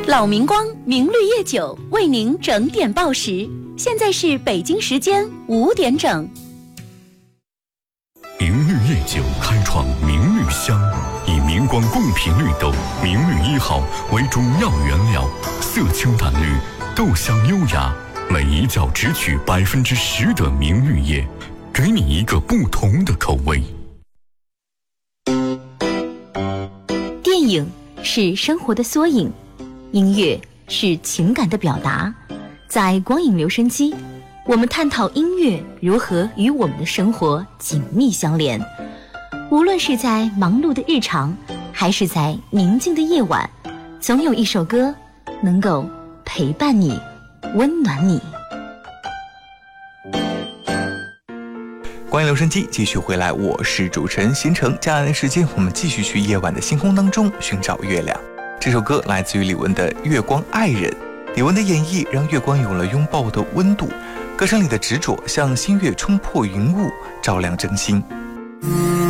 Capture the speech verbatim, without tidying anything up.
老明光明绿夜酒为您整点报时，现在是北京时间五点整。 明绿夜酒开创明绿香，以明光贡品绿豆明绿一号为主要原料，色清淡绿，豆香优雅，每一窖只取百分之十的明绿叶，给你一个不同的口味。 电影是生活的缩影，音乐是情感的表达。在光影留声机，我们探讨音乐如何与我们的生活紧密相连。无论是在忙碌的日常，还是在宁静的夜晚，总有一首歌能够陪伴你，温暖你。 光影留声机继续回来，我是主持人新城。接下来的时间，我们继续去夜晚的星空当中寻找月亮。这首歌来自于李玟的《月光爱人》，李玟的演绎让月光有了拥抱的温度，歌声里的执着像新月冲破云雾，照亮真心。